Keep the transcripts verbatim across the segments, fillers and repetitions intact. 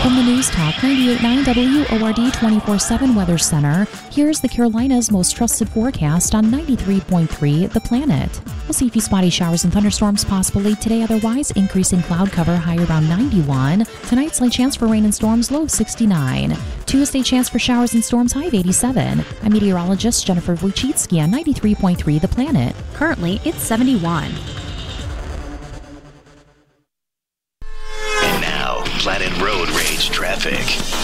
From the News Talk ninety-eight point nine W O R D twenty-four seven Weather Center, here's the Carolinas' most trusted forecast on ninety-three point three The Planet. We'll see a few spotty showers and thunderstorms possible late today, otherwise increasing cloud cover, high around ninety-one. Tonight, slight chance for rain and storms, low of sixty-nine. Tuesday, chance for showers and storms, high of eighty-seven. I'm meteorologist Jennifer Wojcicki on ninety-three point three The Planet. Currently, it's seventy-one. And now, Planet Road Rage traffic.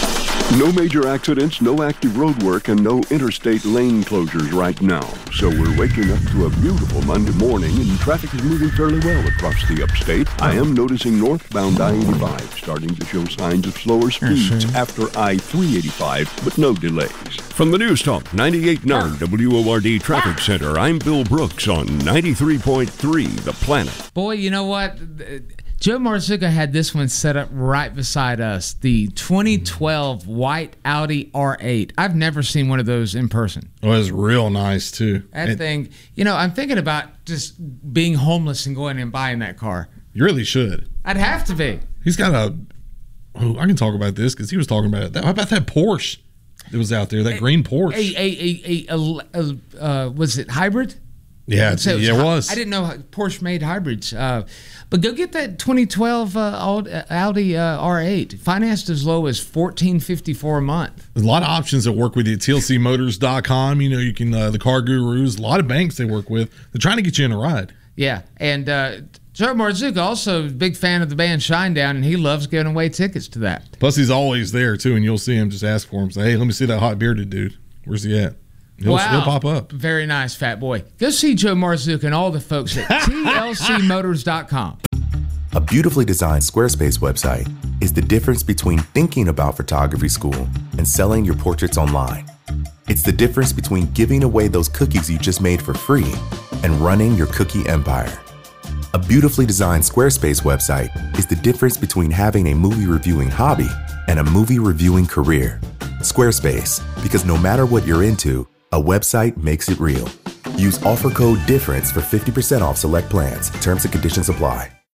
No major accidents, no active road work, and no interstate lane closures right now. So we're waking up to a beautiful Monday morning, and traffic is moving fairly well across the upstate. I am noticing northbound I eighty-five starting to show signs of slower speeds after I three eighty-five, but no delays. From the News Talk ninety-eight point nine W O R D Traffic Center, I'm Bill Brooks on ninety-three point three The Planet. Boy, you know what? Joe Marzuka had this one set up right beside us, the twenty twelve white Audi R eight. I've never seen one of those in person. Oh, it was real nice, too. That it, thing, you know, I'm thinking about just being homeless and going and buying that car. You really should. I'd have to be. He's got a, oh, I can talk about this because he was talking about it. How about that Porsche that was out there, that a, green Porsche? A, a, a, a, a, uh, was it hybrid? Yeah, it, so it, was, yeah, it was. I didn't know how Porsche made hybrids. Uh, but go get that twenty twelve uh, Audi uh, R eight. Financed as low as fourteen fifty-four a month. There's a lot of options that work with you. T L C Motors dot com. You know, you can, uh, the Car Gurus, a lot of banks they work with. They're trying to get you in a ride. Yeah. And uh, Joe Marzuka, also a big fan of the band Shinedown, and he loves giving away tickets to that. Plus, he's always there, too, and you'll see him. Just ask for him. Say, hey, let me see that hot bearded dude. Where's he at? He'll, wow. he'll pop up. Very nice, fat boy. Go see Joe Marzuka and all the folks at T L C Motors dot com. A beautifully designed Squarespace website is the difference between thinking about photography school and selling your portraits online. It's the difference between giving away those cookies you just made for free and running your cookie empire. A beautifully designed Squarespace website is the difference between having a movie reviewing hobby and a movie reviewing career. Squarespace, because no matter what you're into, a website makes it real. Use offer code DIFFERENCE for fifty percent off select plans. Terms and conditions apply.